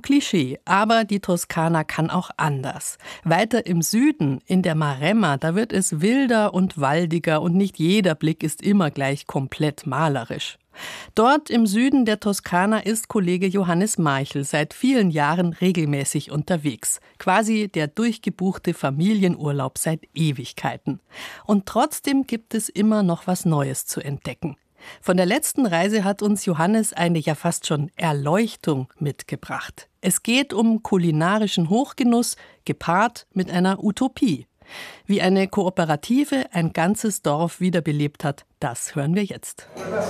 Klischee, aber die Toskana kann auch anders. Weiter im Süden, in der Maremma, da wird es wilder und waldiger und nicht jeder Blick ist immer gleich komplett malerisch. Dort im Süden der Toskana ist Kollege Johannes Meichel seit vielen Jahren regelmäßig unterwegs. Quasi der durchgebuchte Familienurlaub seit Ewigkeiten. Und trotzdem gibt es immer noch was Neues zu entdecken. Von der letzten Reise hat uns Johannes eine ja fast schon Erleuchtung mitgebracht. Es geht um kulinarischen Hochgenuss, gepaart mit einer Utopie. Wie eine Kooperative ein ganzes Dorf wiederbelebt hat, das hören wir jetzt.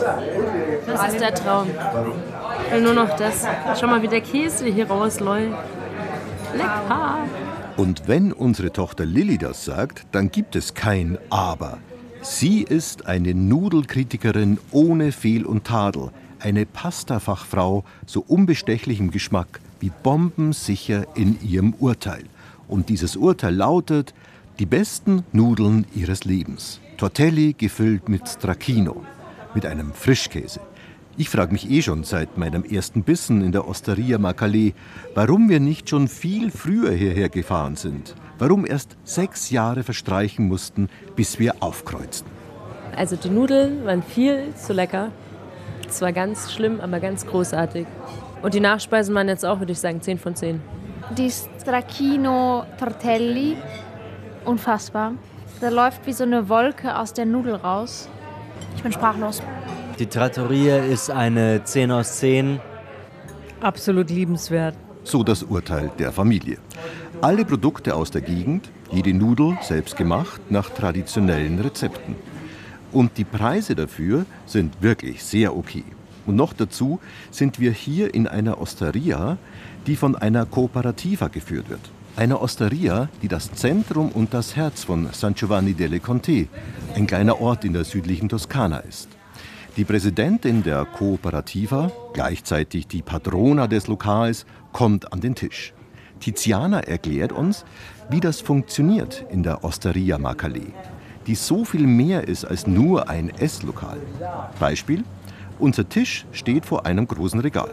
Das ist der Traum. Ich will nur noch das. Schau mal, wie der Käse hier rausläuft. Lecker! Und wenn unsere Tochter Lilly das sagt, dann gibt es kein Aber. Sie ist eine Nudelkritikerin ohne Fehl und Tadel. Eine Pastafachfrau, so unbestechlich im Geschmack wie bombensicher in ihrem Urteil. Und dieses Urteil lautet: die besten Nudeln ihres Lebens. Tortelli gefüllt mit Stracchino, mit einem Frischkäse. Ich frage mich schon seit meinem ersten Bissen in der Osteria Macalé, warum wir nicht schon viel früher hierher gefahren sind. Warum erst 6 Jahre verstreichen mussten, bis wir aufkreuzten. Also die Nudeln waren viel zu lecker. Es war ganz schlimm, aber ganz großartig. Und die Nachspeisen waren jetzt auch, würde ich sagen, 10 von 10. Die Stracchino Tortelli, unfassbar. Da läuft wie so eine Wolke aus der Nudel raus. Ich bin sprachlos. Die Trattoria ist eine 10 aus 10. Absolut liebenswert. So das Urteil der Familie. Alle Produkte aus der Gegend, jede Nudel selbst gemacht nach traditionellen Rezepten. Und die Preise dafür sind wirklich sehr okay. Und noch dazu sind wir hier in einer Osteria, die von einer Cooperativa geführt wird. Eine Osteria, die das Zentrum und das Herz von San Giovanni delle Conte, ein kleiner Ort in der südlichen Toskana ist. Die Präsidentin der Cooperativa, gleichzeitig die Patrona des Lokals, kommt an den Tisch. Tiziana erklärt uns, wie das funktioniert in der Osteria Macalé, die so viel mehr ist als nur ein Esslokal. Beispiel: unser Tisch steht vor einem großen Regal.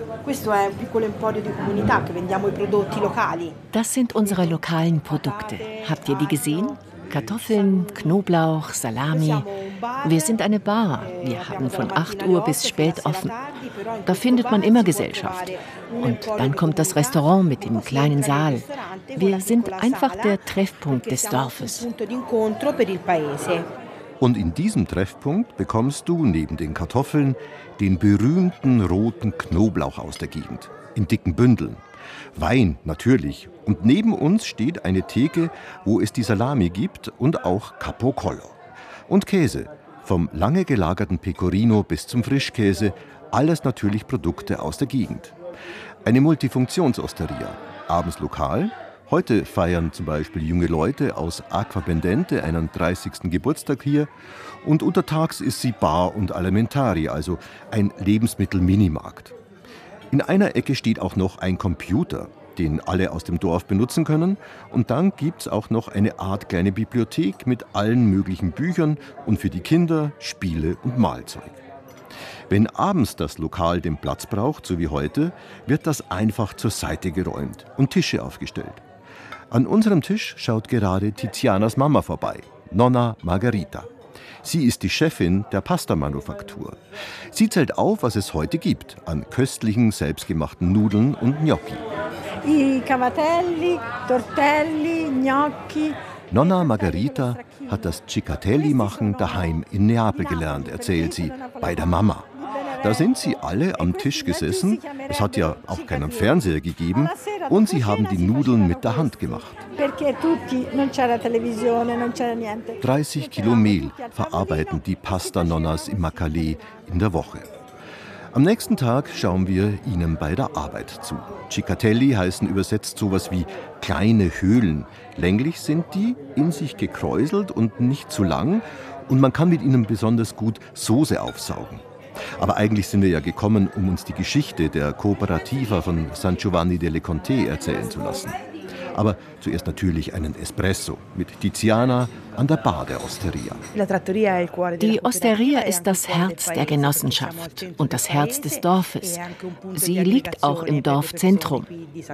Das sind unsere lokalen Produkte. Habt ihr die gesehen? Kartoffeln, Knoblauch, Salami. Wir sind eine Bar. Wir haben von 8 Uhr bis spät offen. Da findet man immer Gesellschaft. Und dann kommt das Restaurant mit dem kleinen Saal. Wir sind einfach der Treffpunkt des Dorfes. Und in diesem Treffpunkt bekommst du neben den Kartoffeln den berühmten roten Knoblauch aus der Gegend, in dicken Bündeln. Wein natürlich. Und neben uns steht eine Theke, wo es die Salami gibt und auch Capocollo. Und Käse, vom lange gelagerten Pecorino bis zum Frischkäse, alles natürlich Produkte aus der Gegend. Eine Multifunktionsosteria, abends lokal. Heute feiern zum Beispiel junge Leute aus Aquapendente einen 30. Geburtstag hier. Und untertags ist sie Bar und Alimentari, also ein Lebensmittel-Minimarkt. In einer Ecke steht auch noch ein Computer, den alle aus dem Dorf benutzen können. Und dann gibt es auch noch eine Art kleine Bibliothek mit allen möglichen Büchern und für die Kinder Spiele und Malzeug. Wenn abends das Lokal den Platz braucht, so wie heute, wird das einfach zur Seite geräumt und Tische aufgestellt. An unserem Tisch schaut gerade Tizianas Mama vorbei, Nonna Margherita. Sie ist die Chefin der Pasta-Manufaktur. Sie zählt auf, was es heute gibt an köstlichen, selbstgemachten Nudeln und Gnocchi. I cavatelli, tortelli, gnocchi. Nonna Margherita hat das Cicatelli-Machen daheim in Neapel gelernt, erzählt sie, bei der Mama. Da sind sie alle am Tisch gesessen, es hat ja auch keinen Fernseher gegeben, und sie haben die Nudeln mit der Hand gemacht. 30 Kilo Mehl verarbeiten die Pasta-Nonnas im Macalé in der Woche. Am nächsten Tag schauen wir ihnen bei der Arbeit zu. Cicatelli heißen übersetzt sowas wie kleine Höhlen. Länglich sind die, in sich gekräuselt und nicht zu lang, und man kann mit ihnen besonders gut Soße aufsaugen. Aber eigentlich sind wir ja gekommen, um uns die Geschichte der Cooperativa von San Giovanni delle Conte erzählen zu lassen. Aber zuerst natürlich einen Espresso mit Tiziana an der Bar der Osteria. Die Osteria ist das Herz der Genossenschaft und das Herz des Dorfes. Sie liegt auch im Dorfzentrum.